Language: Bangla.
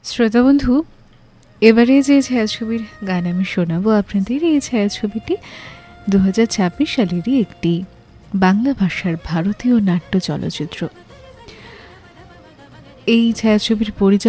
শ্রোতা বন্ধু, এবারে যে ছায়াছবির গান আমি শোনাবো আপনাদের, এই ছায়াছবিটি 2026 সালেরই একটি বাংলা ভাষার ভারতীয় নাট্য চলচ্চিত্র। এই ছায়াছবির পরিচালক